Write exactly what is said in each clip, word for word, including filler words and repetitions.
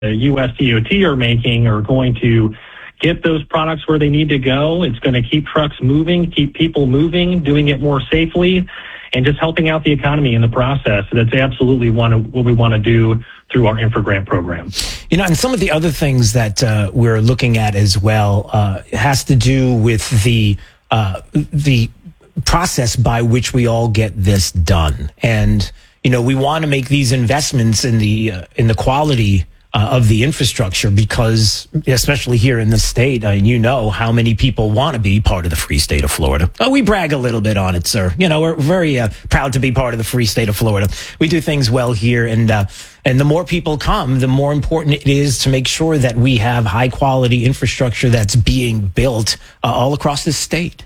the U S D O T are making are going to get those products where they need to go. It's going to keep trucks moving, keep people moving, doing it more safely, and just helping out the economy in the process. That's absolutely one of what we want to do through our InfraGrant program. You know, and some of the other things that uh, we're looking at as well uh, has to do with the uh, the process by which we all get this done. And, you know, we want to make these investments in the uh, in the quality Uh, of the infrastructure because, especially here in the state, uh, you know how many people want to be part of the free state of Florida. Oh, we brag a little bit on it, sir. You know, we're very uh, proud to be part of the free state of Florida. We do things well here, and uh, and the more people come, the more important it is to make sure that we have high quality infrastructure that's being built uh, all across the state.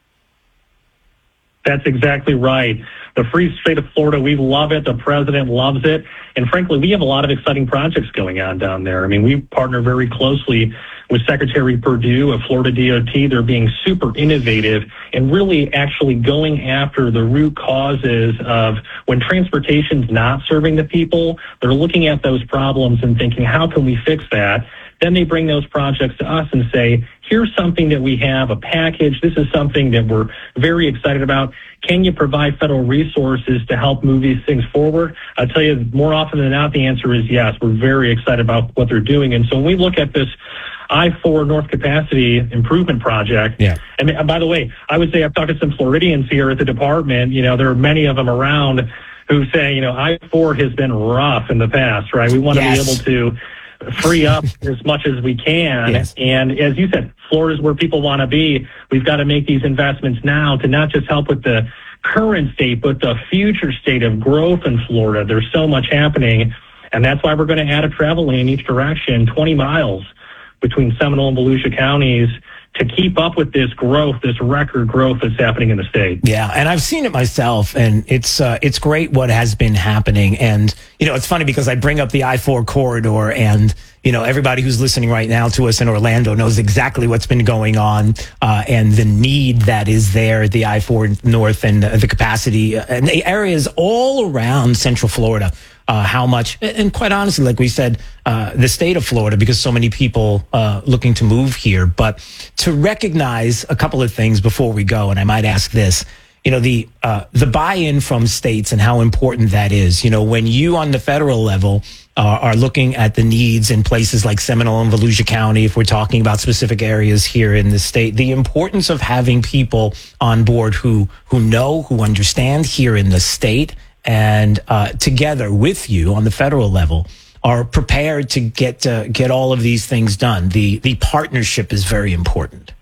That's exactly right. The free state of Florida, we love it. The president loves it. And frankly, we have a lot of exciting projects going on down there. I mean, we partner very closely with Secretary Perdue of Florida D O T. They're being super innovative and really actually going after the root causes of when transportation's not serving the people. They're looking at those problems and thinking, how can we fix that? Then they bring those projects to us and say, here's something that we have, a package. This is something that we're very excited about. Can you provide federal resources to help move these things forward? I'll tell you, more often than not, the answer is yes. We're very excited about what they're doing. And so when we look at this I four North Capacity Improvement Project, yeah. and by the way, I would say I've talked to some Floridians here at the department. You know, there are many of them around who say, you know, I four has been rough in the past, right? We want yes. to be able to free up as much as we can. Yes. And as you said, Florida is where people want to be. We've got to make these investments now to not just help with the current state, but the future state of growth in Florida. There's so much happening. And that's why we're going to add a travel lane in each direction, twenty miles between Seminole and Volusia counties, to keep up with this growth, this record growth that's happening in the state. Yeah, and I've seen it myself, and it's uh, it's great what has been happening. And, you know, it's funny because I bring up the I four corridor, and, you know, everybody who's listening right now to us in Orlando knows exactly what's been going on uh, and the need that is there at the I four North and uh, the capacity uh, and the areas all around Central Florida. Uh, how much, and quite honestly, like we said, uh, the state of Florida, because so many people uh, looking to move here. But to recognize a couple of things before we go, and I might ask this, you know, the uh, the buy-in from states and how important that is. You know, when you on the federal level uh, are looking at the needs in places like Seminole and Volusia County, if we're talking about specific areas here in the state, the importance of having people on board who who know, who understand here in the state, and uh, together with you on the federal level are prepared to get uh, get all of these things done. The the partnership is very important.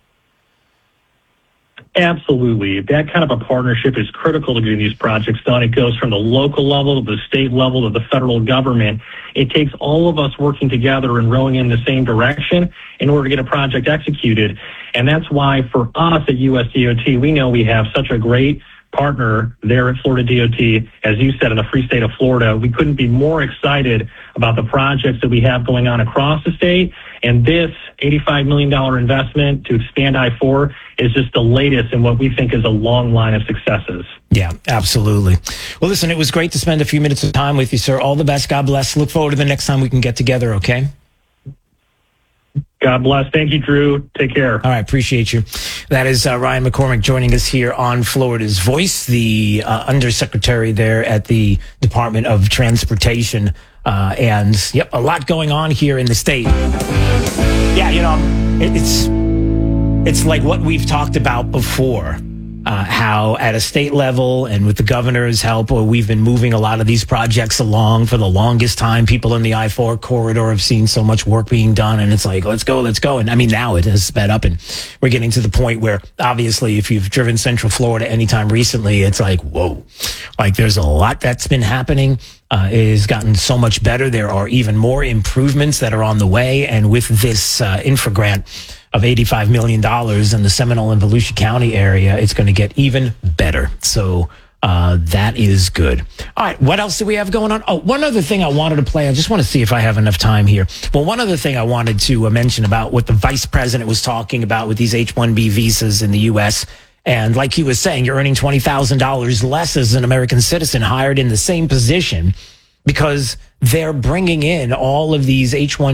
Absolutely. That kind of a partnership is critical to getting these projects done. It goes from the local level to the state level to the federal government. It takes all of us working together and rowing in the same direction in order to get a project executed. And that's why for us at U S D O T, we know we have such a great partner there at Florida D O T. As you said, in the free state of Florida, we couldn't be more excited about the projects that we have going on across the state. And this eighty-five million dollars investment to expand I four is just the latest in what we think is a long line of successes. Yeah, absolutely. Well, listen, it was great to spend a few minutes of time with you, sir. All the best. God bless. Look forward to the next time we can get together, okay? God bless. Thank you, Drew. Take care. All right. Appreciate you. That is uh, Ryan McCormick joining us here on Florida's Voice, the uh, undersecretary there at the Department of Transportation. Uh, and, yep, a lot going on here in the state. Yeah, you know, it, it's it's like what we've talked about before. Uh, how at a state level and with the governor's help, uh, we've been moving a lot of these projects along for the longest time. People in the I four corridor have seen so much work being done, and it's like, let's go, let's go. And I mean, now it has sped up, and we're getting to the point where, obviously, if you've driven Central Florida anytime recently, it's like, whoa, like there's a lot that's been happening. Uh, it has gotten so much better. There are even more improvements that are on the way, and with this uh, InfraGrant of eighty-five million dollars in the Seminole and Volusia County area, it's going to get even better. So uh, that is good. All right, what else do we have going on? Oh, one other thing I wanted to play. I just want to see if I have enough time here. Well, one other thing I wanted to uh, mention about what the vice president was talking about with these H one B visas in the U S. And like he was saying, you're earning twenty thousand dollars less as an American citizen hired in the same position. because they're bringing in all of these H one